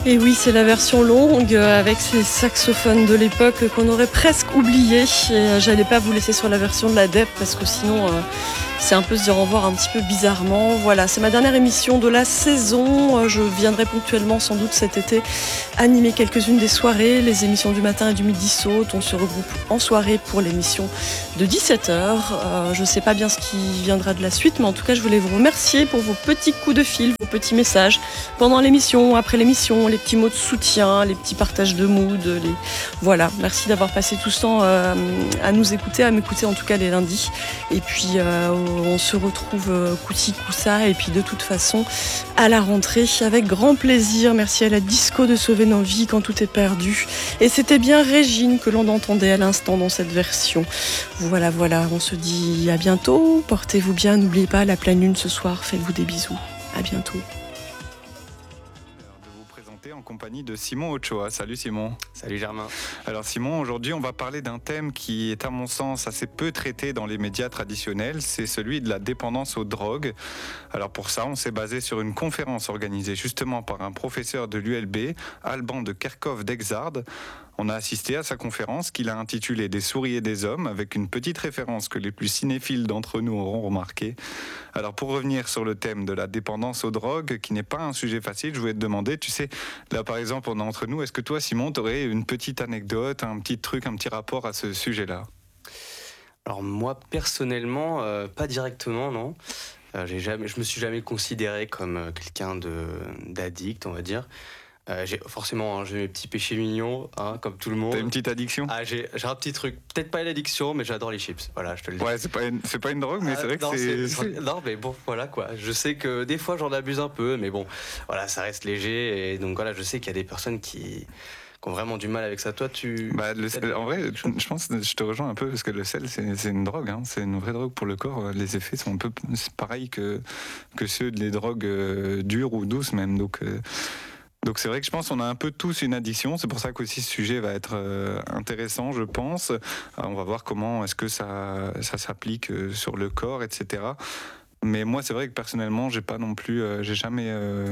Et oui, c'est la version longue avec ces saxophones de l'époque qu'on aurait presque oublié. Et j'allais pas vous laisser sur la version de la DEP parce que sinon c'est un peu se dire au revoir un petit peu bizarrement. Voilà, c'est ma dernière émission de la saison. Je viendrai ponctuellement sans doute cet été animer quelques-unes des soirées. Les émissions du matin et du midi sautent. On se regroupe en soirée pour l'émission de 17h. Je sais pas bien ce qui viendra de la suite, mais en tout cas je voulais vous remercier pour vos petits coups de fil, vos petits messages pendant l'émission, après l'émission, les petits mots de soutien, les petits partages de mood. Voilà, merci d'avoir passé tout ce temps à nous écouter, à m'écouter en tout cas les lundis. Et puis on se retrouve coup-ci, coup-ça. Et puis de toute façon, à la rentrée, avec grand plaisir. Merci à la disco de sauver nos vies quand tout est perdu. Et c'était bien Régine que l'on entendait à l'instant dans cette version. Voilà, on se dit à bientôt. Portez-vous bien, n'oubliez pas la pleine lune ce soir. Faites-vous des bisous. À bientôt. En compagnie de Simon Ochoa. Salut Simon. Salut Germain. Alors Simon, aujourd'hui on va parler d'un thème qui est à mon sens assez peu traité dans les médias traditionnels, c'est celui de la dépendance aux drogues. Alors pour ça, on s'est basé sur une conférence organisée justement par un professeur de l'ULB, Alban de Kerkhove d'Exard. On a assisté à sa conférence qu'il a intitulée « Des souris et des hommes » avec une petite référence que les plus cinéphiles d'entre nous auront remarqué. Alors pour revenir sur le thème de la dépendance aux drogues, qui n'est pas un sujet facile, je voulais te demander, tu sais, là par exemple on est entre nous, est-ce que toi Simon, tu aurais une petite anecdote, un petit truc, un petit rapport à ce sujet-là ? Alors moi personnellement, pas directement, non. Je me suis jamais considéré comme quelqu'un d'addict, on va dire. J'ai forcément j'ai mes petits péchés mignons, comme tout le monde. T'as une petite addiction ? J'ai un petit truc, peut-être pas l'addiction, mais j'adore les chips. Voilà, je te le dis. Ouais, c'est pas une drogue, mais c'est vrai que c'est... Non, mais bon, voilà quoi. Je sais que des fois j'en abuse un peu, mais bon, voilà, ça reste léger. Et donc voilà, je sais qu'il y a des personnes qui ont vraiment du mal avec ça. Toi, en vrai, je pense que je te rejoins un peu parce que le sel, c'est une drogue, c'est une vraie drogue pour le corps. Les effets sont un peu pareils que ceux des drogues dures ou douces même. Donc c'est vrai que je pense qu'on a un peu tous une addiction. C'est pour ça qu'aussi ce sujet va être intéressant, je pense. On va voir comment est-ce que ça s'applique sur le corps, etc. Mais moi, c'est vrai que personnellement, j'ai pas non plus, j'ai jamais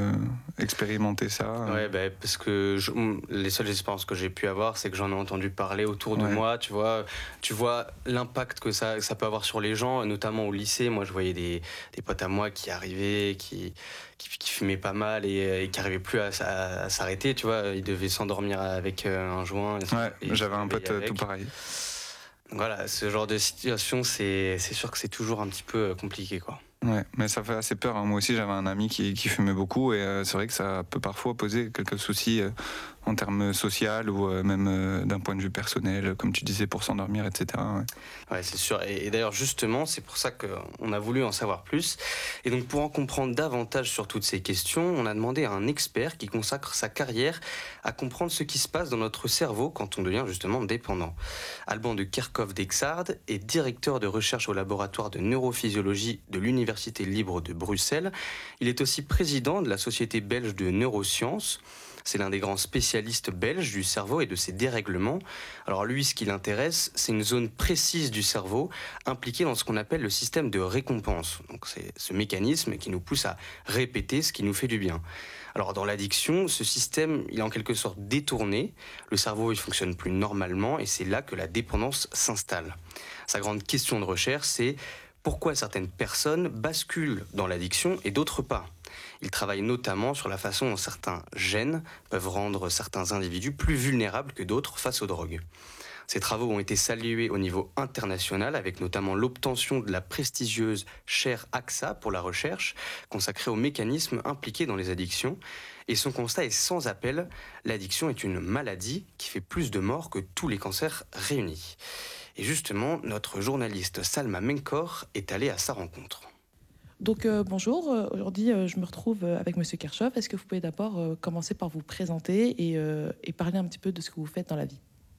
expérimenté ça. Ouais, parce que les seules expériences que j'ai pu avoir, c'est que j'en ai entendu parler autour de moi. Tu vois l'impact que ça peut avoir sur les gens, notamment au lycée. Moi, je voyais des potes à moi qui arrivaient, qui fumaient pas mal et qui n'arrivaient plus à s'arrêter. Tu vois, ils devaient s'endormir avec un joint. J'avais un pote tout pareil. Donc voilà, ce genre de situation, c'est sûr que c'est toujours un petit peu compliqué, quoi. Ouais, mais ça fait assez peur. Moi aussi, j'avais un ami qui fumait beaucoup et c'est vrai que ça peut parfois poser quelques soucis en termes sociaux ou même d'un point de vue personnel, comme tu disais, pour s'endormir, etc. Ouais, c'est sûr. Et d'ailleurs, justement, c'est pour ça qu'on a voulu en savoir plus. Et donc, pour en comprendre davantage sur toutes ces questions, on a demandé à un expert qui consacre sa carrière à comprendre ce qui se passe dans notre cerveau quand on devient justement dépendant. Alban de Kerkhove d'Exard est directeur de recherche au laboratoire de neurophysiologie de l'Université libre de Bruxelles. Il est aussi président de la Société belge de neurosciences. C'est l'un des grands spécialistes belges du cerveau et de ses dérèglements. Alors lui, ce qui l'intéresse, c'est une zone précise du cerveau impliquée dans ce qu'on appelle le système de récompense. Donc c'est ce mécanisme qui nous pousse à répéter ce qui nous fait du bien. Alors dans l'addiction, ce système, il est en quelque sorte détourné. Le cerveau, il fonctionne plus normalement et c'est là que la dépendance s'installe. Sa grande question de recherche, c'est pourquoi certaines personnes basculent dans l'addiction et d'autres pas. Il travaille notamment sur la façon dont certains gènes peuvent rendre certains individus plus vulnérables que d'autres face aux drogues. Ces travaux ont été salués au niveau international avec notamment l'obtention de la prestigieuse chaire AXA pour la recherche consacrée aux mécanismes impliqués dans les addictions. Et son constat est sans appel, l'addiction est une maladie qui fait plus de morts que tous les cancers réunis. Et justement, notre journaliste Salma Menkor est allée à sa rencontre. Donc bonjour, aujourd'hui je me retrouve avec Monsieur Kerkhove. Est-ce que vous pouvez d'abord commencer par vous présenter et parler un petit peu de ce que vous faites dans la vie ?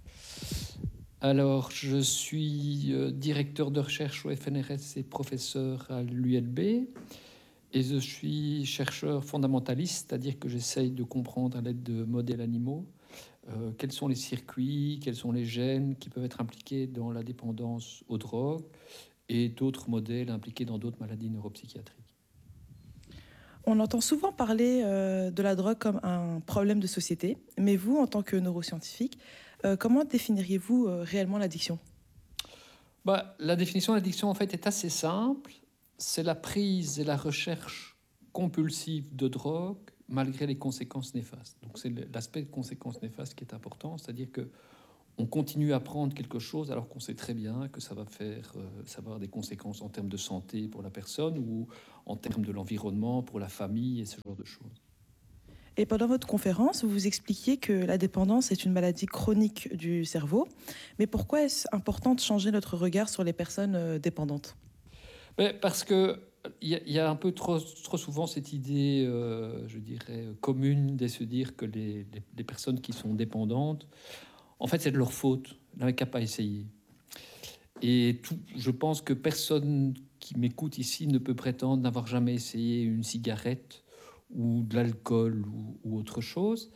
Alors, je suis directeur de recherche au FNRS et professeur à l'ULB. Et je suis chercheur fondamentaliste, c'est-à-dire que j'essaye de comprendre à l'aide de modèles animaux quels sont les circuits, quels sont les gènes qui peuvent être impliqués dans la dépendance aux drogues et d'autres modèles impliqués dans d'autres maladies neuropsychiatriques. On entend souvent parler de la drogue comme un problème de société, mais vous, en tant que neuroscientifique, comment définiriez-vous réellement l'addiction ? La définition de l'addiction, en fait, est assez simple. C'est la prise et la recherche compulsive de drogue malgré les conséquences néfastes. Donc c'est l'aspect de conséquences néfastes qui est important, c'est-à-dire que on continue à prendre quelque chose alors qu'on sait très bien que ça va avoir des conséquences en termes de santé pour la personne ou en termes de l'environnement pour la famille et ce genre de choses. Et pendant votre conférence, vous expliquiez que la dépendance est une maladie chronique du cerveau. Mais pourquoi est-ce important de changer notre regard sur les personnes dépendantes ? Parce que il y a un peu trop souvent cette idée, je dirais, commune de se dire que les personnes qui sont dépendantes, en fait, c'est de leur faute, ils n'avaient qu'à pas essayer. Et je pense que personne qui m'écoute ici ne peut prétendre n'avoir jamais essayé une cigarette ou de l'alcool ou autre chose.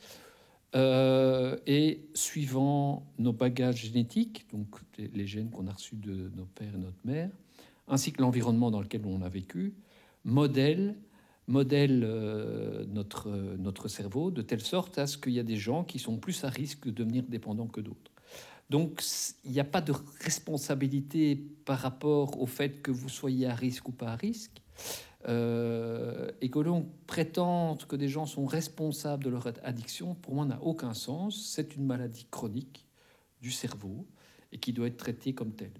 Et suivant nos bagages génétiques, donc les gènes qu'on a reçus de nos pères et notre mère, ainsi que l'environnement dans lequel on a vécu, modèle notre cerveau de telle sorte à ce qu'il y a des gens qui sont plus à risque de devenir dépendants que d'autres. Donc, il n'y a pas de responsabilité par rapport au fait que vous soyez à risque ou pas à risque. Et que l'on prétende que des gens sont responsables de leur addiction, pour moi, n'a aucun sens. C'est une maladie chronique du cerveau et qui doit être traitée comme telle.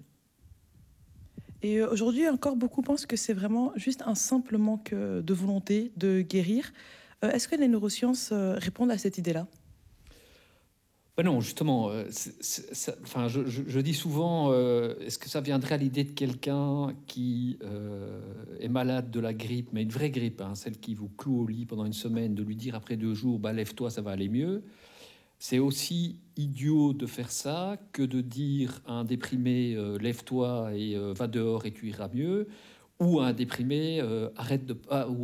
Et aujourd'hui, encore beaucoup pensent que c'est vraiment juste un simple manque de volonté de guérir. Est-ce que les neurosciences répondent à cette idée-là ? Non, justement, je dis souvent, est-ce que ça viendrait à l'idée de quelqu'un qui est malade de la grippe, mais une vraie grippe, hein, celle qui vous cloue au lit pendant une semaine, de lui dire après 2 jours, lève-toi, ça va aller mieux. C'est aussi idiot de faire ça que de dire à un déprimé, lève-toi et va dehors et tu iras mieux, ou à un déprimé, ou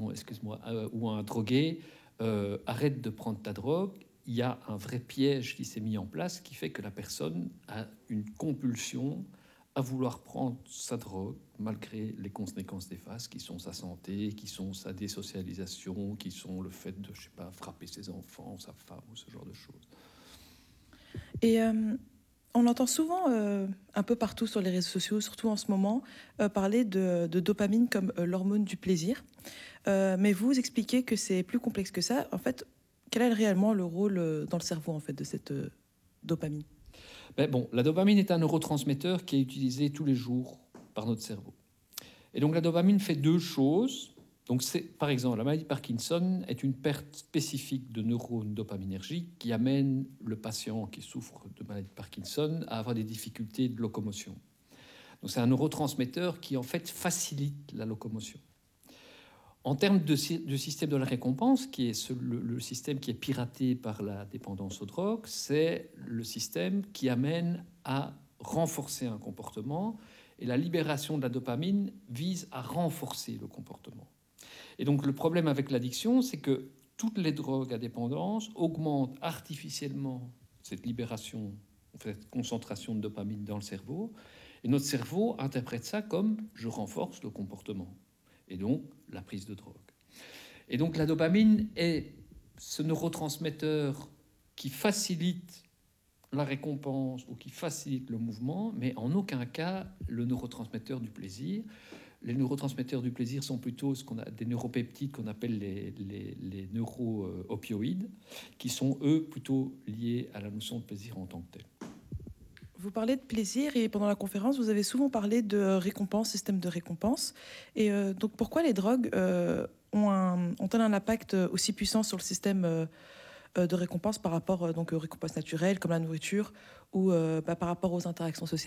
à un drogué, arrête de prendre ta drogue. Il y a un vrai piège qui s'est mis en place qui fait que la personne a une compulsion à vouloir prendre sa drogue malgré les conséquences néfastes qui sont sa santé, qui sont sa désocialisation, qui sont le fait de, frapper ses enfants, sa femme ou ce genre de choses. Et on entend souvent, un peu partout sur les réseaux sociaux, surtout en ce moment, parler de dopamine comme l'hormone du plaisir. Mais vous expliquez que c'est plus complexe que ça. En fait, quel est réellement le rôle dans le cerveau en fait, de cette dopamine ? La dopamine est un neurotransmetteur qui est utilisé tous les jours par notre cerveau. Et donc la dopamine fait 2 choses. Donc par exemple, la maladie de Parkinson est une perte spécifique de neurones dopaminergiques qui amène le patient qui souffre de maladie de Parkinson à avoir des difficultés de locomotion. Donc c'est un neurotransmetteur qui en fait facilite la locomotion. En termes de système de la récompense, qui est le système qui est piraté par la dépendance aux drogues, c'est le système qui amène à renforcer un comportement. Et la libération de la dopamine vise à renforcer le comportement. Et donc le problème avec l'addiction, c'est que toutes les drogues à dépendance augmentent artificiellement cette libération, cette concentration de dopamine dans le cerveau. Et notre cerveau interprète ça comme « je renforce le comportement ». Et donc la prise de drogue. Et donc la dopamine est ce neurotransmetteur qui facilite la récompense ou qui facilite le mouvement, mais en aucun cas le neurotransmetteur du plaisir. Les neurotransmetteurs du plaisir sont plutôt des neuropeptides qu'on appelle les neuro-opioïdes, qui sont eux plutôt liés à la notion de plaisir en tant que tel. Vous parlez de plaisir et pendant la conférence, vous avez souvent parlé de récompense, système de récompense. Et donc pourquoi les drogues ont-elles un impact aussi puissant sur le système de récompense par rapport donc, aux récompenses naturelles comme la nourriture ou par rapport aux interactions sociales ?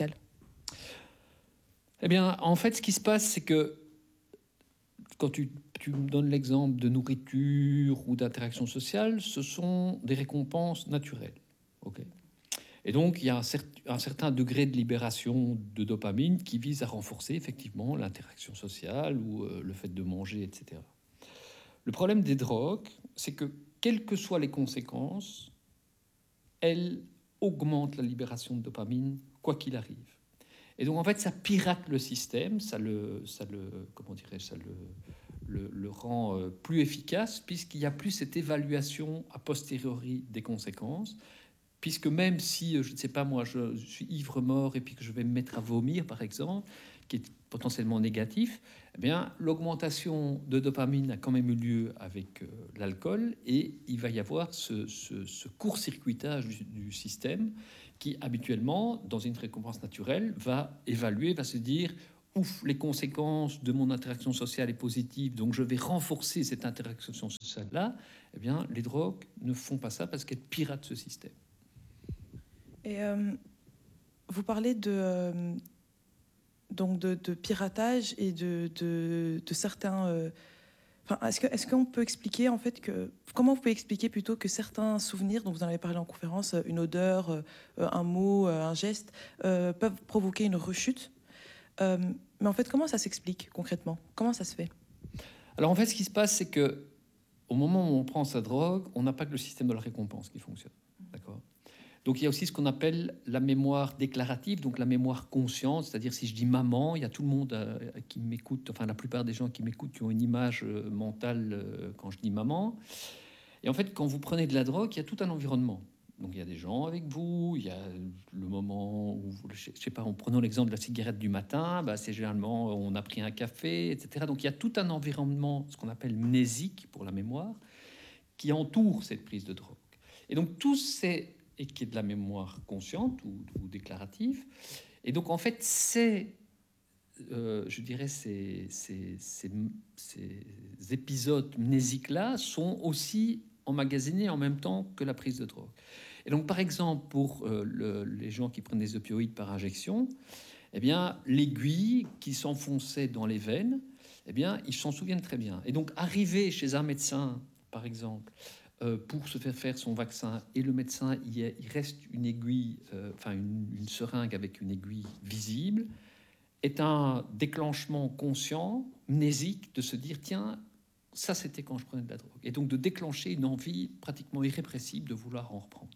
Eh bien, en fait, ce qui se passe, c'est que quand tu me donnes l'exemple de nourriture ou d'interaction sociale, ce sont des récompenses naturelles. Okay. Et donc, il y a un certain degré de libération de dopamine qui vise à renforcer effectivement l'interaction sociale ou le fait de manger, etc. Le problème des drogues, c'est que, quelles que soient les conséquences, elles augmentent la libération de dopamine, quoi qu'il arrive. Et donc, en fait, ça pirate le système, ça le le rend plus efficace, puisqu'il n'y a plus cette évaluation a posteriori des conséquences, puisque même si, je ne sais pas moi, je suis ivre-mort et puis que je vais me mettre à vomir, par exemple, qui est potentiellement négatif, eh bien, l'augmentation de dopamine a quand même eu lieu avec l'alcool, et il va y avoir ce court-circuitage du système qui, habituellement, dans une récompense naturelle, va évaluer, va se dire ouf, les conséquences de mon interaction sociale est positive, donc je vais renforcer cette interaction sociale-là. Eh bien, les drogues ne font pas ça parce qu'elles piratent ce système. Et vous parlez donc de piratage et de certains... est-ce qu'on peut expliquer en fait comment vous pouvez expliquer plutôt que certains souvenirs dont vous en avez parlé en conférence, une odeur, un mot, un geste, peuvent provoquer une rechute, mais en fait, comment ça s'explique concrètement? Comment ça se fait? Alors en fait, ce qui se passe, c'est que au moment où on prend sa drogue, on n'a pas que le système de la récompense qui fonctionne, d'accord? Donc il y a aussi ce qu'on appelle la mémoire déclarative, donc la mémoire consciente, c'est-à-dire si je dis maman, il y a tout le monde qui m'écoute, enfin la plupart des gens qui m'écoutent qui ont une image mentale quand je dis maman. Et en fait, quand vous prenez de la drogue, il y a tout un environnement. Donc il y a des gens avec vous, il y a le moment où, je sais pas, en prenant l'exemple de la cigarette du matin, bah, c'est généralement on a pris un café, etc. Donc il y a tout un environnement, ce qu'on appelle mnésique pour la mémoire, qui entoure cette prise de drogue. Et donc tout ces et qui est de la mémoire consciente ou déclarative. Et donc, en fait, je dirais, ces épisodes mnésiques-là sont aussi emmagasinés en même temps que la prise de drogue. Et donc, par exemple, pour les gens qui prennent des opioïdes par injection, eh bien, l'aiguille qui s'enfonçait dans les veines, eh bien, ils s'en souviennent très bien. Et donc, arriver chez un médecin, par exemple, pour se faire son vaccin, et le médecin, il reste une aiguille, une seringue avec une aiguille visible, est un déclenchement conscient, mnésique, de se dire, tiens, ça c'était quand je prenais de la drogue. Et donc de déclencher une envie pratiquement irrépressible de vouloir en reprendre.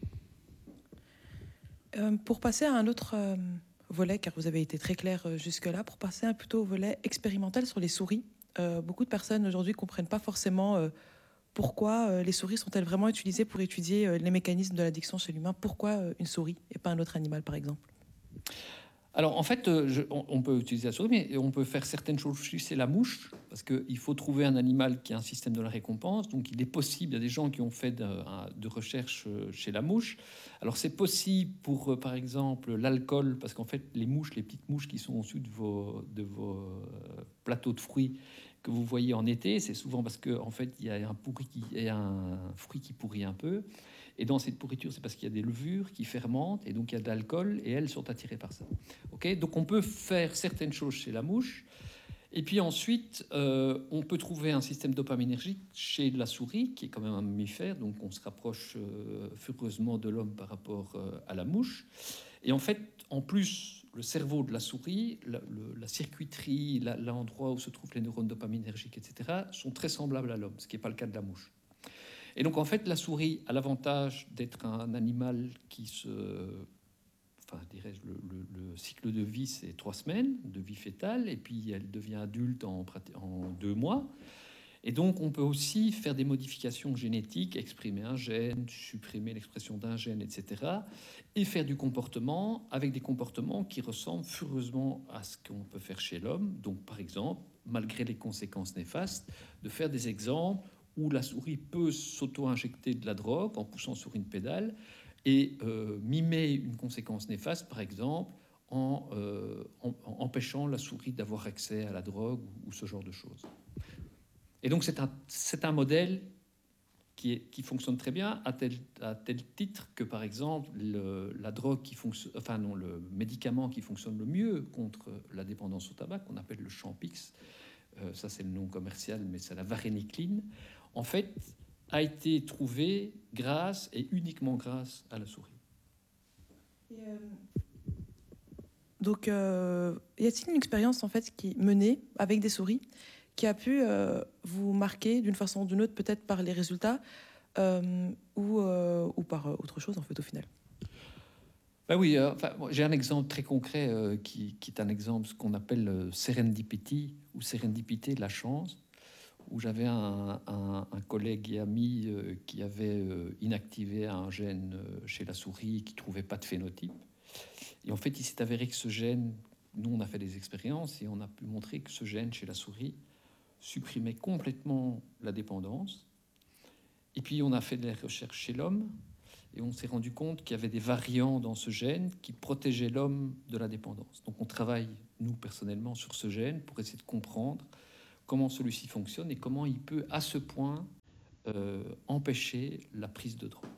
Pour passer à un autre volet, car vous avez été très clair jusque-là, pour passer plutôt au volet expérimental sur les souris, beaucoup de personnes aujourd'hui ne comprennent pas forcément... pourquoi les souris sont-elles vraiment utilisées pour étudier les mécanismes de l'addiction chez l'humain? Pourquoi une souris et pas un autre animal, par exemple? Alors, en fait, on peut utiliser la souris, mais on peut faire certaines choses aussi, c'est la mouche, parce qu'il faut trouver un animal qui a un système de la récompense. Donc, il est possible, il y a des gens qui ont fait de recherche chez la mouche. Alors, c'est possible pour, par exemple, l'alcool, parce qu'en fait, les mouches, les petites mouches qui sont au-dessus de vos plateaux de fruits, que vous voyez en été, c'est souvent parce qu'en fait, il y a un fruit qui pourrit un peu. Et dans cette pourriture, c'est parce qu'il y a des levures qui fermentent, et donc il y a de l'alcool, et elles sont attirées par ça. Okay, donc on peut faire certaines choses chez la mouche. Et puis ensuite, on peut trouver un système dopaminergique chez la souris, qui est quand même un mammifère, donc on se rapproche furieusement de l'homme par rapport à la mouche. Et en fait, en plus, le cerveau de la souris, la circuiterie, l'endroit où se trouvent les neurones dopaminergiques, etc., sont très semblables à l'homme, ce qui n'est pas le cas de la mouche. Et donc, en fait, la souris a l'avantage d'être un animal qui dirais-je, le cycle de vie, c'est 3 semaines de vie fétale, et puis elle devient adulte en 2 mois. Et donc, on peut aussi faire des modifications génétiques, exprimer un gène, supprimer l'expression d'un gène, etc., et faire du comportement avec des comportements qui ressemblent furieusement à ce qu'on peut faire chez l'homme. Donc, par exemple, malgré les conséquences néfastes, de faire des exemples où la souris peut s'auto-injecter de la drogue en poussant sur une pédale et mimer une conséquence néfaste, par exemple, en empêchant la souris d'avoir accès à la drogue ou ce genre de choses. Et donc c'est un modèle qui fonctionne très bien à tel titre que, par exemple, la drogue le médicament qui fonctionne le mieux contre la dépendance au tabac, qu'on appelle le Champix, ça c'est le nom commercial, mais c'est la varénicline, en fait, a été trouvé grâce et uniquement grâce à la souris. Donc, y a-t-il une expérience en fait qui menée avec des souris qui a pu vous marquer d'une façon ou d'une autre, peut-être par les résultats ou par autre chose en fait au final? Ben oui, j'ai un exemple très concret qui est un exemple, ce qu'on appelle serendipity ou sérendipité, de la chance. où j'avais un collègue et ami qui avait inactivé un gène chez la souris qui ne trouvait pas de phénotype. Et en fait, il s'est avéré que ce gène, nous on a fait des expériences et on a pu montrer que ce gène chez la souris supprimait complètement la dépendance. Et puis on a fait des recherches chez l'homme et on s'est rendu compte qu'il y avait des variants dans ce gène qui protégeaient l'homme de la dépendance. Donc on travaille, nous personnellement, sur ce gène pour essayer de comprendre comment celui-ci fonctionne et comment il peut à ce point empêcher la prise de drogue.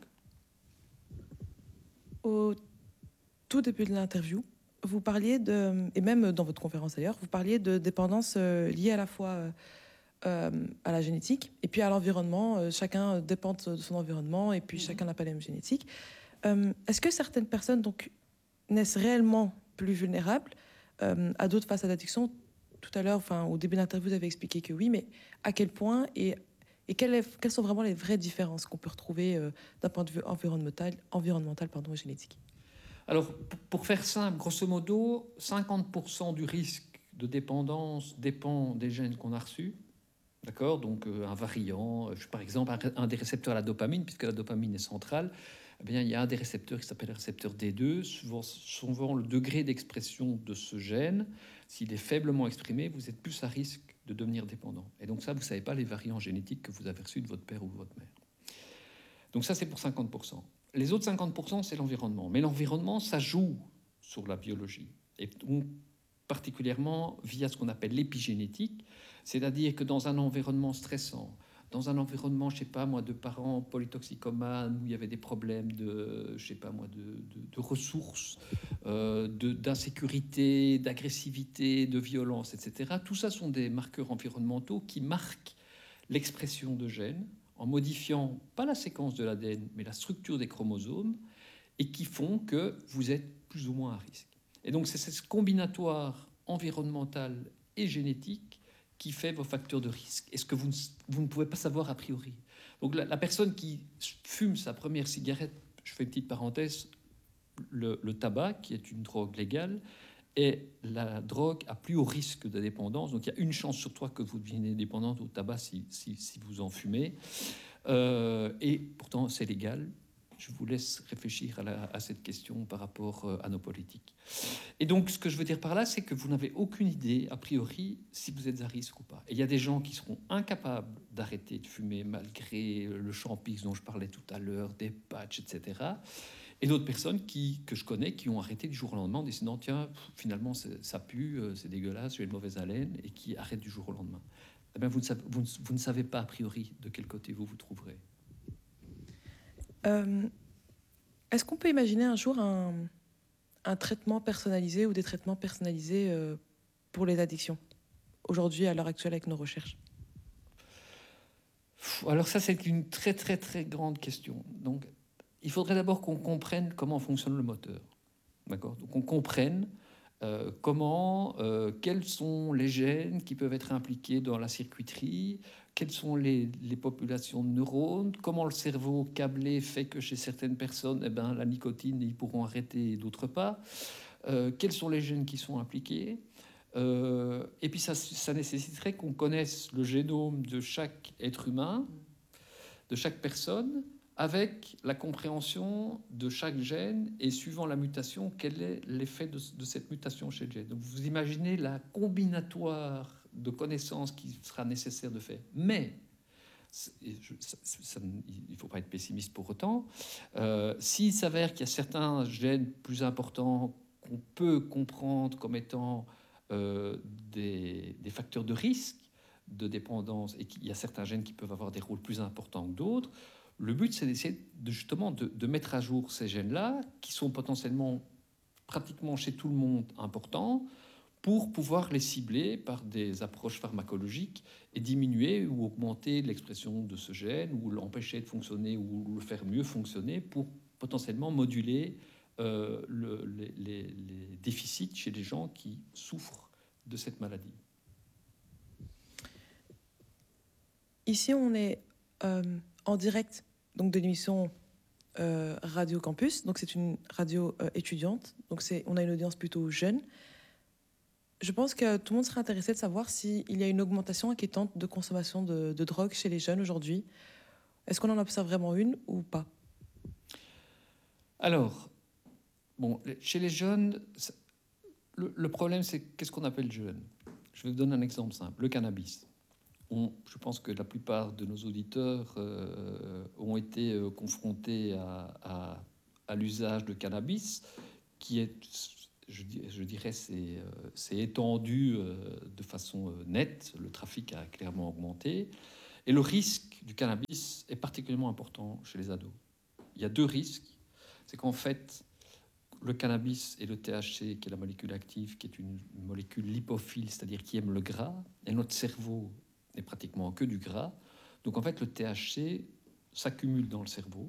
Au tout début de l'interview, vous parliez et même dans votre conférence d'ailleurs, vous parliez de dépendance liée à la fois à la génétique et puis à l'environnement. Chacun dépend de son environnement et puis chacun n'a pas la même génétique. Est-ce que certaines personnes donc naissent réellement plus vulnérables à d'autres face à l'addiction? Tout à l'heure, au début de l'interview, vous avez expliqué que oui, mais à quel point et quelles sont vraiment les vraies différences qu'on peut retrouver d'un point de vue environnemental et génétique? Alors, pour faire simple, grosso modo, 50% du risque de dépendance dépend des gènes qu'on a reçus. D'accord? Donc, un variant, par exemple, un des récepteurs à la dopamine, puisque la dopamine est centrale, eh bien, il y a un des récepteurs qui s'appelle le récepteur D2. Souvent, le degré d'expression de ce gène, s'il est faiblement exprimé, vous êtes plus à risque de devenir dépendant. Et donc ça, vous ne savez pas les variants génétiques que vous avez reçus de votre père ou de votre mère. Donc ça, c'est pour 50%. Les autres 50%, c'est l'environnement. Mais l'environnement, ça joue sur la biologie. Et donc, particulièrement via ce qu'on appelle l'épigénétique, c'est-à-dire que dans un environnement stressant, dans un environnement, je sais pas moi, de parents polytoxicomanes, où il y avait des problèmes de ressources, d'insécurité, d'agressivité, de violence, etc. Tout ça sont des marqueurs environnementaux qui marquent l'expression de gènes en modifiant pas la séquence de l'ADN, mais la structure des chromosomes, et qui font que vous êtes plus ou moins à risque. Et donc c'est ce combinatoire environnemental et génétique qui fait vos facteurs de risque, et ce que vous ne pouvez pas savoir a priori. Donc la personne qui fume sa première cigarette, je fais une petite parenthèse, le tabac, qui est une drogue légale, est la drogue à plus haut risque de dépendance. Donc il y a une chance sur 3 que vous deveniez dépendante au tabac si vous en fumez. Et pourtant, c'est légal. Je vous laisse réfléchir à cette question par rapport à nos politiques. Et donc, ce que je veux dire par là, c'est que vous n'avez aucune idée, a priori, si vous êtes à risque ou pas. Et il y a des gens qui seront incapables d'arrêter de fumer malgré le Champix dont je parlais tout à l'heure, des patchs, etc. Et d'autres personnes que je connais qui ont arrêté du jour au lendemain en décidant, tiens, finalement, ça pue, c'est dégueulasse, j'ai une mauvaise haleine, et qui arrêtent du jour au lendemain. Eh bien, vous ne savez pas, a priori, de quel côté vous vous trouverez. Est-ce qu'on peut imaginer un jour un traitement personnalisé ou des traitements personnalisés pour les addictions, aujourd'hui, à l'heure actuelle, avec nos recherches? Alors ça, c'est une très, très, très grande question. Donc, il faudrait d'abord qu'on comprenne comment fonctionne le moteur. D'accord? Donc, on comprenne quels sont les gènes qui peuvent être impliqués dans la circuiterie, quelles sont les populations de neurones, comment le cerveau câblé fait que chez certaines personnes, la nicotine, ils pourront arrêter et d'autres pas, quels sont les gènes qui sont impliqués. Et puis ça nécessiterait qu'on connaisse le génome de chaque être humain, de chaque personne, avec la compréhension de chaque gène et suivant la mutation, quel est l'effet de cette mutation chez le gène. Donc vous imaginez la combinatoire de connaissances qui sera nécessaire de faire. Mais, il ne faut pas être pessimiste pour autant, s'il s'avère qu'il y a certains gènes plus importants qu'on peut comprendre comme étant des facteurs de risque de dépendance, et qu'il y a certains gènes qui peuvent avoir des rôles plus importants que d'autres, le but, c'est d'essayer justement de mettre à jour ces gènes-là, qui sont potentiellement, pratiquement chez tout le monde, importants, pour pouvoir les cibler par des approches pharmacologiques et diminuer ou augmenter l'expression de ce gène, ou l'empêcher de fonctionner, ou le faire mieux fonctionner, pour potentiellement moduler les déficits chez les gens qui souffrent de cette maladie. Ici, on est en direct donc de l'émission Radio Campus. Donc c'est une radio étudiante. Donc on a une audience plutôt jeune. Je pense que tout le monde serait intéressé de savoir s'il y a une augmentation inquiétante de consommation de drogue chez les jeunes aujourd'hui. Est-ce qu'on en observe vraiment une ou pas? Alors, bon, chez les jeunes, le problème, c'est qu'est-ce qu'on appelle jeune? Je vais vous donner un exemple simple. Le cannabis. Je pense que la plupart de nos auditeurs ont été confrontés à l'usage de cannabis, qui est, je dirais, c'est étendu de façon nette. Le trafic a clairement augmenté. Et le risque du cannabis est particulièrement important chez les ados. Il y a deux risques. C'est qu'en fait, le cannabis et le THC, qui est la molécule active, qui est une molécule lipophile, c'est-à-dire qui aime le gras, et notre cerveau n'est pratiquement que du gras. Donc en fait, le THC s'accumule dans le cerveau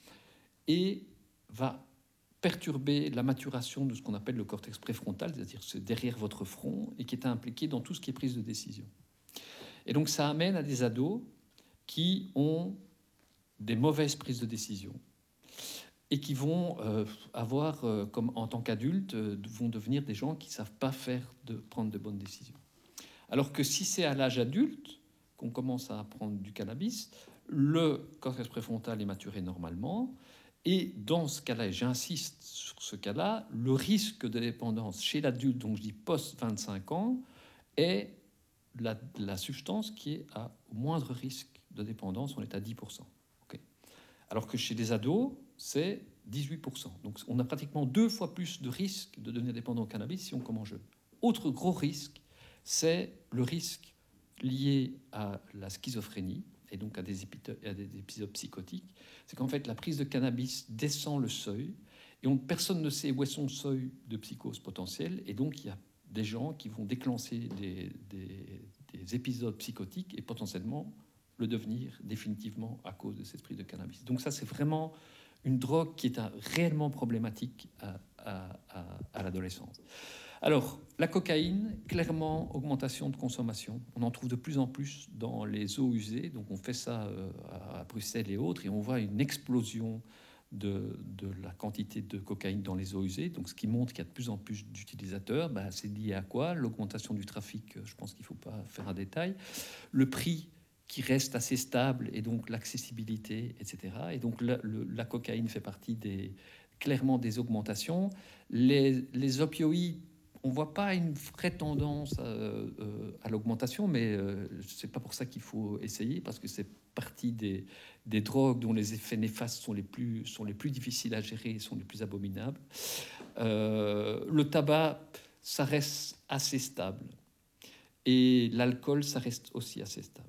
et va perturber la maturation de ce qu'on appelle le cortex préfrontal, c'est-à-dire c'est derrière votre front, et qui est impliqué dans tout ce qui est prise de décision. Et donc ça amène à des ados qui ont des mauvaises prises de décision et qui vont avoir, comme en tant qu'adultes, vont devenir des gens qui ne savent pas prendre de bonnes décisions. Alors que si c'est à l'âge adulte qu'on commence à prendre du cannabis, le cortex préfrontal est maturé normalement, et dans ce cas-là, et j'insiste sur ce cas-là, le risque de dépendance chez l'adulte, donc je dis post-25 ans, est la substance qui est à moindre risque de dépendance, on est à 10%. Okay. Alors que chez les ados, c'est 18%. Donc on a pratiquement 2 fois plus de risque de devenir dépendant au cannabis si on commence jeune. Autre gros risque, c'est le risque lié à la schizophrénie et donc à des épisodes psychotiques. C'est qu'en fait, la prise de cannabis descend le seuil et personne ne sait où est son seuil de psychose potentielle, et donc il y a des gens qui vont déclencher des épisodes psychotiques et potentiellement le devenir définitivement à cause de cette prise de cannabis. Donc ça, c'est vraiment une drogue qui est réellement problématique à l'adolescence. Alors, la cocaïne, clairement, augmentation de consommation. On en trouve de plus en plus dans les eaux usées. Donc, on fait ça à Bruxelles et autres, et on voit une explosion de la quantité de cocaïne dans les eaux usées. Donc, ce qui montre qu'il y a de plus en plus d'utilisateurs. C'est lié à quoi? L'augmentation du trafic, je pense qu'il ne faut pas faire un détail. Le prix qui reste assez stable, et donc l'accessibilité, etc. Et donc, la cocaïne fait partie clairement des augmentations. Les opioïdes, on ne voit pas une vraie tendance à l'augmentation, mais ce n'est pas pour ça qu'il faut essayer, parce que c'est partie des drogues dont les effets néfastes sont les plus difficiles à gérer et sont les plus abominables. Le tabac, ça reste assez stable. Et l'alcool, ça reste aussi assez stable.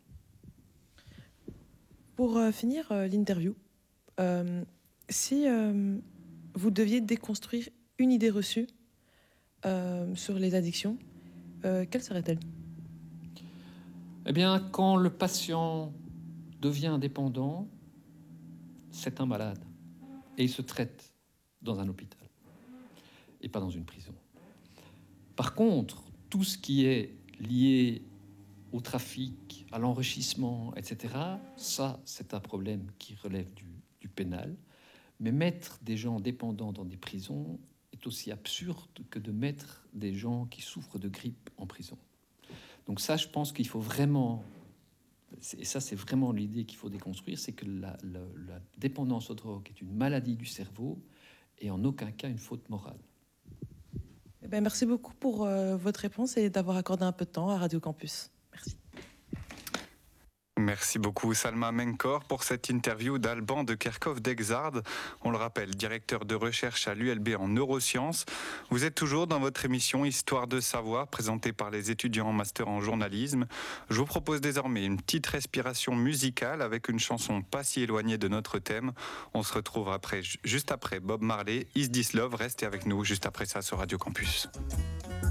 Pour finir l'interview, si vous deviez déconstruire une idée reçue sur les addictions, quelle serait-elle? Eh bien, quand le patient devient dépendant, c'est un malade. Et il se traite dans un hôpital et pas dans une prison. Par contre, tout ce qui est lié au trafic, à l'enrichissement, etc., ça, c'est un problème qui relève du pénal. Mais mettre des gens dépendants dans des prisons est aussi absurde que de mettre des gens qui souffrent de grippe en prison. Donc ça, je pense qu'il faut vraiment, et ça c'est vraiment l'idée qu'il faut déconstruire, c'est que la dépendance aux drogues est une maladie du cerveau et en aucun cas une faute morale. Eh bien, merci beaucoup pour votre réponse et d'avoir accordé un peu de temps à Radio Campus. Merci. Merci beaucoup Salma Menkor pour cette interview d'Alban de Kerkhoff-Dexarde. On le rappelle, directeur de recherche à l'ULB en neurosciences. Vous êtes toujours dans votre émission Histoire de savoir, présentée par les étudiants en master en journalisme. Je vous propose désormais une petite respiration musicale avec une chanson pas si éloignée de notre thème. On se retrouve juste après Bob Marley, Is This Love? Restez avec nous juste après ça sur Radio Campus.